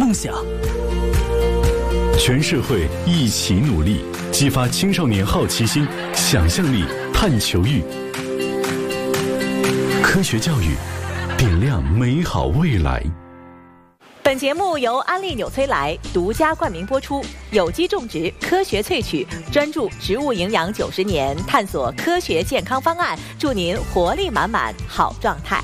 梦想。全社会一起努力，激发青少年好奇心、想象力、探求欲。科学教育，点亮美好未来。 本节目由安利纽崔莱独家冠名播出，有机种植，科学萃取，专注植物营养90年，探索科学健康方案，祝您活力满满，好状态。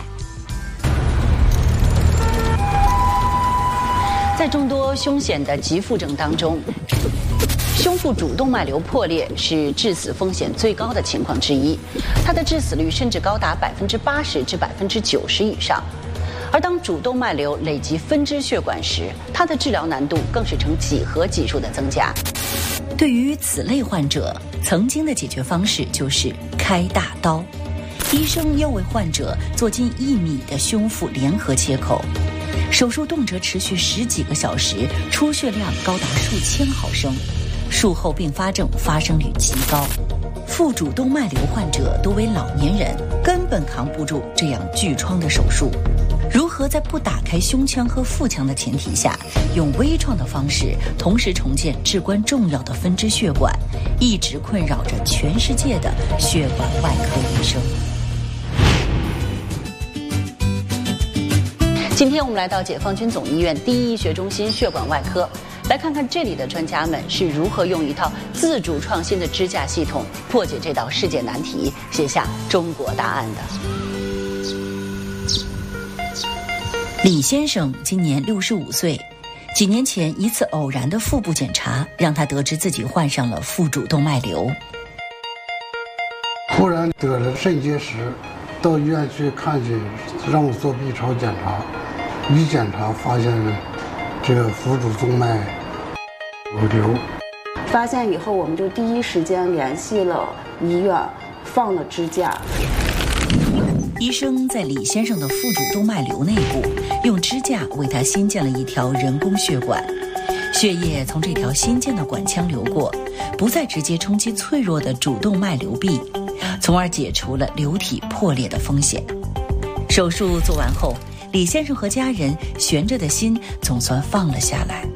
在众多凶险的急腹症当中，胸腹主动脉瘤破裂是致死风险最高的情况之一，它的致死率甚至高达80%至90%以上。而当主动脉瘤累及分支血管时，它的治疗难度更是呈几何级数的增加。对于此类患者，曾经的解决方式就是开大刀。医生要为患者做近1米的胸腹联合切口，手术动辄持续10几个小时，出血量高达数千毫升，术后并发症发生率极高。腹主动脉瘤患者多为老年人，根本扛不住这样巨创的手术。如何在不打开胸腔和腹腔的前提下，用微创的方式同时重建至关重要的分支血管，一直困扰着全世界的血管外科医生。今天我们来到解放军总医院第一医学中心血管外科，来看看这里的专家们是如何用一套自主创新的支架系统破解这道世界难题，写下中国答案的。李先生今年65岁，几年前一次偶然的腹部检查让他得知自己患上了腹主动脉瘤。 忽然得了肾结石，到医院去看去，让我做 B 超检查，一检查发现这个腹主动脉有瘤。 发现以后，我们就第一时间联系了医院，放了支架。 医生在李先生的腹主动脉瘤内部用支架为他新建了一条人工血管，血液从这条新建的管腔流过，不再直接冲击脆弱的主动脉瘤壁，从而解除了瘤体破裂的风险。手术做完后，李先生和家人悬着的心总算放了下来。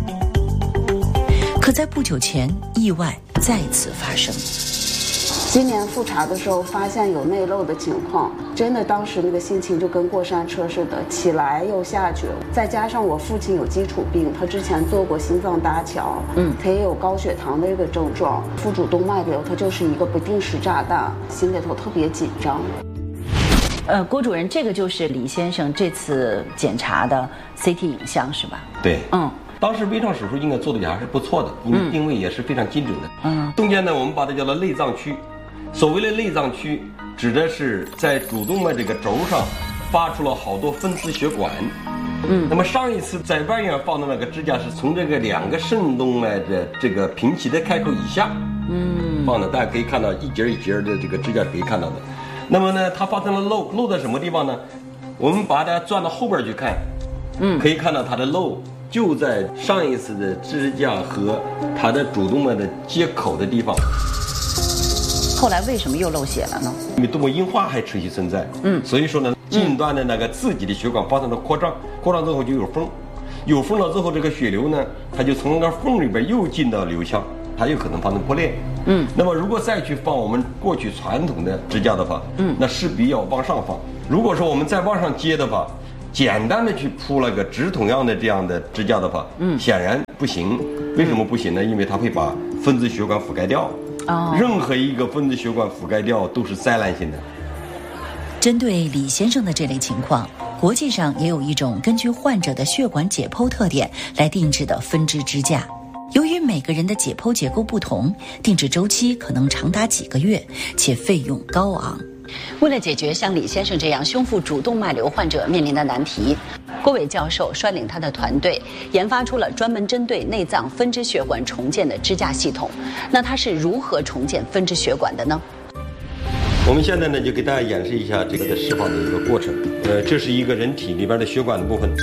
可在不久前，意外再次发生。 今年复查的时候发现有内漏的情况，真的当时那个心情就跟过山车似的，起来又下去。再加上我父亲有基础病，他之前做过心脏搭桥，他也有高血糖的一个症状，腹主动脉瘤它就是一个不定时炸弹，心里头特别紧张。 郭主任，这个就是李先生这次检查的 CT 影像是吧？ 对，当时微创手术应该做的也还是不错的，因为定位也是非常精准的。中间呢，我们把它叫做内脏区。所谓的内脏区，指的是在主动脉这个轴上发出了好多分支血管。那么上一次在外院放的那个支架是从这个2个肾动脉的这个平齐的开口以下，放的，大家可以看到一节一节的这个支架可以看到的。那么呢，它发生了漏在什么地方呢？我们把它转到后边去看，可以看到它的漏就在上一次的支架和它的主动脉的接口的地方。 后来为什么又漏血了呢？ 因为动脉硬化还持续存在，所以说呢，近端的那个自己的血管发生了扩张，扩张之后就有缝，有缝了之后，这个血流呢，它就从那个缝里边又进到瘤腔，它有可能发生破裂。那么如果再去放我们过去传统的支架的话，那势必要往上放。如果说我们再往上接的话，简单的去铺了个直筒样的这样的支架的话，显然不行。为什么不行呢？因为它会把分支血管覆盖掉。任何一个分支血管覆盖掉都是灾难性的。 针对李先生的这类情况，国际上也有一种根据患者的血管解剖特点来定制的分支支架。由于每个人的解剖结构不同，定制周期可能长达几个月，且费用高昂。为了解决像李先生这样胸腹主动脉瘤患者面临的难题，郭伟教授率领他的团队研发出了专门针对内脏分支血管重建的支架系统。那他是如何重建分支血管的呢？ 我们现在呢就给大家演示一下这个的释放的一个过程。这是一个人体里边的血管的部分，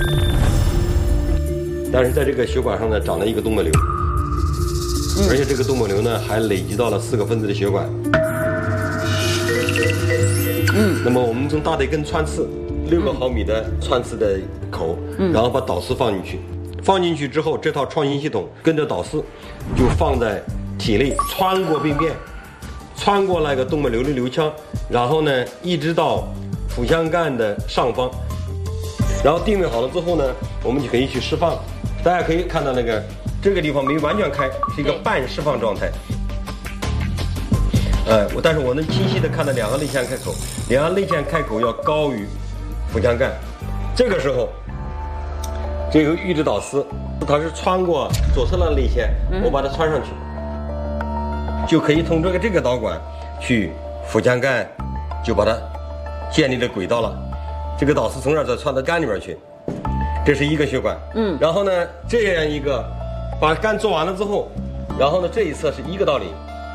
但是在这个血管上呢长了一个动脉瘤，而且这个动脉瘤呢还累积到了4个分支的血管。那么我们从大腿根穿刺 6个毫米的穿刺的口，然后把导丝放进去。放进去之后，这套创新系统跟着导丝就放在体内，穿过病变，穿过那个动脉瘤的瘤腔，然后呢一直到腹腔干的上方，然后定位好了之后呢，我们就可以去释放。大家可以看到这个地方没完全开，是一个半释放状态。但是我能清晰的看到2个泪腺开口，2个泪腺开口要高于腹腔干。这个时候，这个预制导丝它是穿过左侧的泪腺，我把它穿上去，就可以通过这个导管去腹腔干，就把它建立了轨道了。这个导丝从这儿再穿到肝里边去，这是一个血管。然后呢，这样一个把肝做完了之后，然后呢这一侧是一个道理，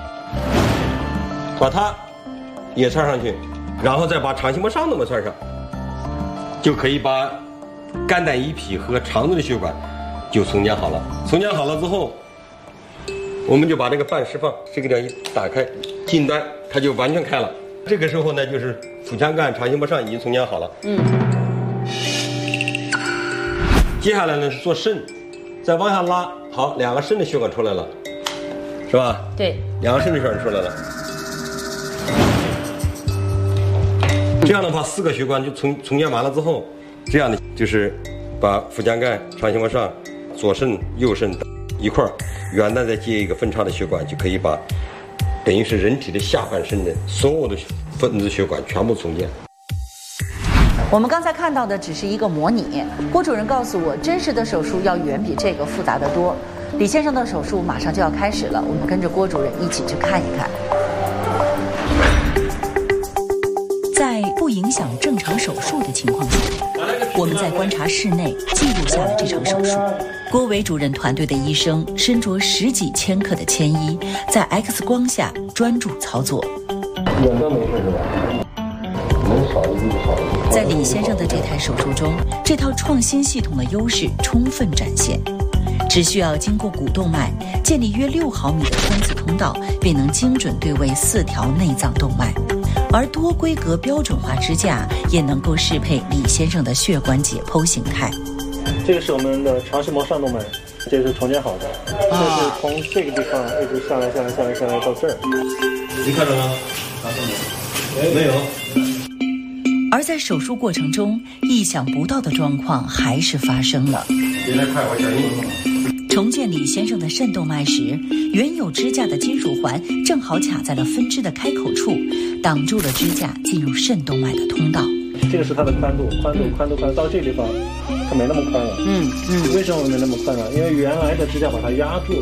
把它也穿上去，然后再把肠系膜上动脉穿上，就可以把肝胆胰脾和肠子的血管就重建好了。重建好了之后，我们就把这个半释放这个地方一打开，近端它就完全开了。这个时候呢，就是腹腔干、肠系膜上已经重建好了。接下来呢是做肾，再往下拉，好，2个肾的血管出来了，是吧？ 对 ，2个肾的血管出来了。这样的话，4个血管就重建完了之后，这样的就是把腹腔干、肠系膜上、左肾、右肾一块儿元旦再接一个分叉的血管，就可以把等于是人体的下半身的所有的分子血管全部重建。 我们刚才看到的只是一个模拟，郭主任告诉我，真实的手术要远比这个复杂得多。李先生的手术马上就要开始了，我们跟着郭主任一起去看一看。在不影响正常手术的情况下，我们在观察室内记录下了这场手术。郭伟主任团队的医生身着10几千克的铅衣，在 X 光下专注操作。 远端没事是吧？能少一步就少一步。 在李先生的这台手术中，这套创新系统的优势充分展现。只需要经过股动脉，建立约6毫米的穿刺通道，便能精准对位4条内脏动脉。而多规格标准化支架也能够适配李先生的血管解剖形态。 这个是我们的肠系膜上动脉，这是重建好的，这是从这个地方一直下来到这儿。 你看着吗？没有。 而在手术过程中，意想不到的状况还是发生了。 别来看我小心。 重建李先生的肾动脉时，原有支架的金属环正好卡在了分支的开口处，挡住了支架进入肾动脉的通道。 这个是它的宽度到这个地方它没那么宽了。为什么没那么宽呢？因为原来的支架把它压住。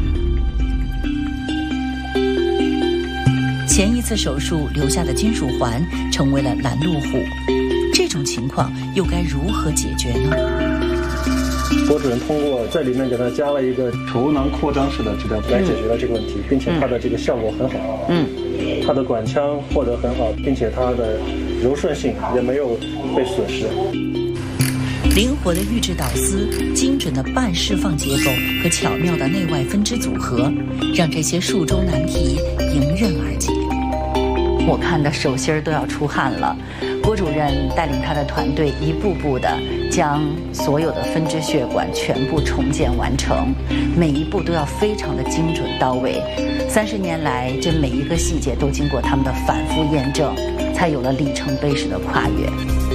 前一次手术留下的金属环成为了拦路虎，这种情况又该如何解决呢？ 郭主任通过在里面给它加了一个头囊扩张式的支架来解决了这个问题，并且它的这个效果很好。它的管腔获得很好，并且它的柔顺性也没有被损失。 灵活的预制导丝、精准的半释放结构和巧妙的内外分支组合，让这些术中难题迎刃而解。我看的手心都要出汗了。郭主任带领他的团队一步步的将所有的分支血管全部重建完成，每一步都要非常的精准到位。30年来，这每一个细节都经过他们的反复验证，才有了里程碑式的跨越。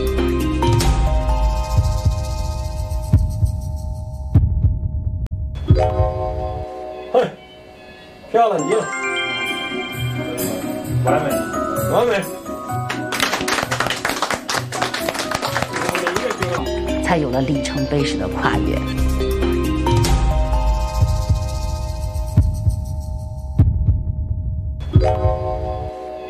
嘿，漂亮极了，完美。 才有了里程碑式的跨越。